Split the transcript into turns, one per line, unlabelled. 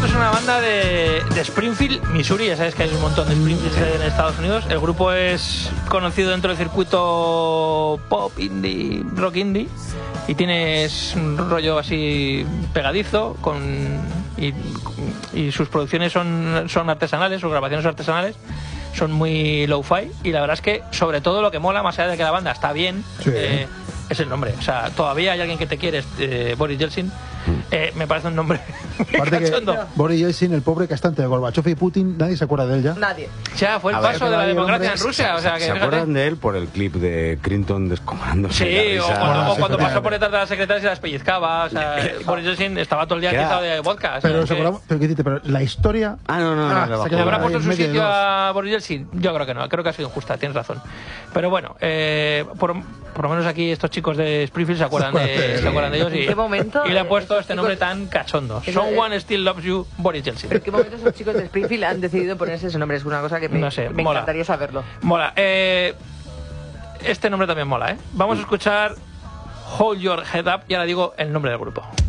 Esto es una banda de Springfield, Missouri. Ya sabes que hay un montón de Springfields en Estados Unidos. El grupo es conocido dentro del circuito pop, indie, rock indie. Y tienes un rollo así pegadizo y sus producciones son artesanales, sus grabaciones son artesanales, son muy low-fi. Y la verdad es que, sobre todo, lo que mola, más allá de que la banda está bien,
Sí.
Es el nombre. O sea, todavía hay alguien que te quiere, Boris Yeltsin. Me parece un nombre muy
Aparte que
cachondo.
Boris Yeltsin, el pobre castante de Gorbachev y Putin, nadie se acuerda de él ya.
Nadie.
Ya, fue el
A ver,
paso de la
que
democracia
el
en Rusia. O sea, que
¿Se
fíjate.
acuerdan de él por el clip de Clinton descomándose?
Sí,
de la
o
risa?
cuando
sí,
pasó
efectivamente.
por detrás de las secretarias y las pellizcaba. O sea, Boris Yeltsin estaba todo el día
Era-
atizado de vodka. O sea,
Pero,
es que-
¿qué dices? Pero la historia...
Ah, no,
Ah,
le
se
bajó.
quedó
¿Le habrá
ahí
puesto en su
en medio de
sitio
dos.
a Boris Yeltsin? Yo creo que no, creo que ha sido injusta, tienes razón. Pero bueno, por lo menos aquí estos chicos de Springfield se acuerdan de ellos
¿En qué momento,
y le han puesto
estos
este nombre
chicos-
tan cachondo.
Eso,
Someone Still Loves You, Boris Yeltsin.
¿En qué momento esos chicos de Springfield han decidido ponerse ese nombre? Es una cosa que
No sé,
me
mola.
encantaría saberlo.
Mola. Este nombre también mola, ¿eh? Vamos a escuchar Hold Your Head Up y ahora digo el nombre del grupo.